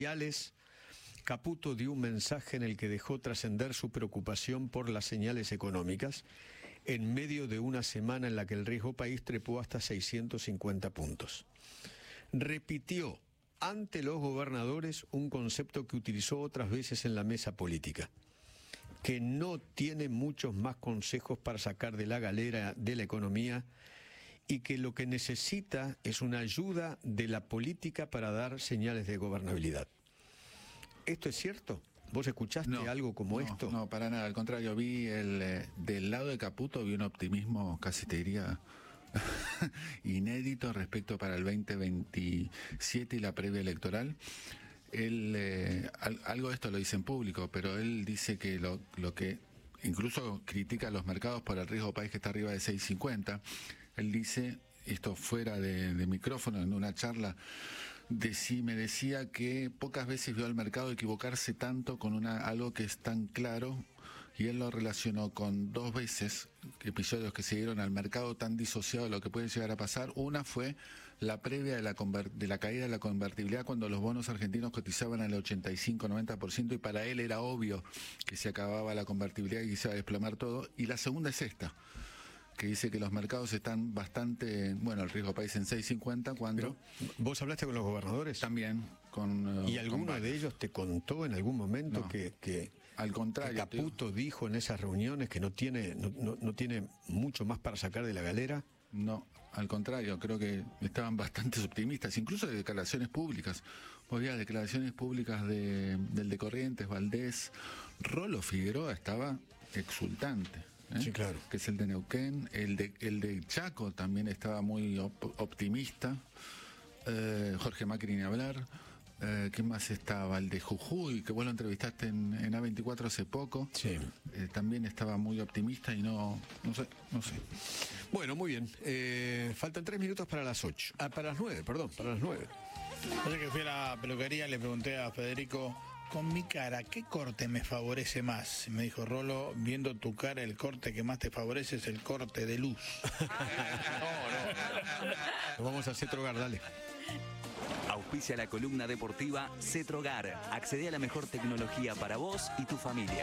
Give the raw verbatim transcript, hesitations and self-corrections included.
Caputo dio un mensaje en el que dejó trascender su preocupación por las señales económicas en medio de una semana en la que el riesgo país trepó hasta seiscientos cincuenta puntos. Repitió ante los gobernadores un concepto que utilizó otras veces en la mesa política, que no tiene muchos más consejos para sacar de la galera de la economía y que lo que necesita es una ayuda de la política para dar señales de gobernabilidad. ¿Esto es cierto? ¿Vos escuchaste no, algo como no, esto? No, para nada, al contrario, vi el eh, del lado de Caputo vi un optimismo, casi te diría, inédito respecto para el veinte veintisiete y la previa electoral. Él, eh, al, algo de esto lo dice en público, pero él dice que lo, lo que incluso critica a los mercados por el riesgo país que está arriba de seis cincuenta. Él dice, esto fuera de, de micrófono, en una charla, de si me decía que pocas veces vio al mercado equivocarse tanto con una algo que es tan claro, y él lo relacionó con dos veces episodios que se dieron al mercado tan disociado de lo que puede llegar a pasar. Una fue la previa de la, de la caída de la convertibilidad, cuando los bonos argentinos cotizaban al ochenta y cinco noventa por ciento y para él era obvio que se acababa la convertibilidad y que se iba a desplomar todo. Y la segunda es esta, que dice que los mercados están bastante, bueno, el riesgo país en seis cincuenta cuando... Pero, ¿vos hablaste con los gobernadores? También, con... ¿Y alguno de ellos te contó en algún momento no, que, que, al contrario, que Caputo tío, dijo en esas reuniones que no tiene, no, no, no tiene mucho más para sacar de la galera? No, al contrario, creo que estaban bastante optimistas, incluso de declaraciones públicas. Había declaraciones públicas de, del de Corrientes, Valdés, Rolo Figueroa estaba exultante. ¿Eh? Sí, claro. Que es el de Neuquén, el de, el de Chaco también estaba muy op optimista, eh, Jorge Macri ni hablar, eh, ¿qué más estaba? El de Jujuy, que vos lo entrevistaste en, en A veinticuatro hace poco, sí. eh, también estaba muy optimista y no, no sé, no sé. Bueno, muy bien, eh, faltan tres minutos para las ocho, ah, para las nueve, perdón, para las nueve. Oye, que fui a la peluquería, le pregunté a Federico, con mi cara, ¿qué corte me favorece más? Me dijo, Rolo, viendo tu cara, el corte que más te favorece es el corte de luz. no, no. Nos vamos a Cetrogar, dale. Auspicia la columna deportiva Cetrogar. Accede a la mejor tecnología para vos y tu familia.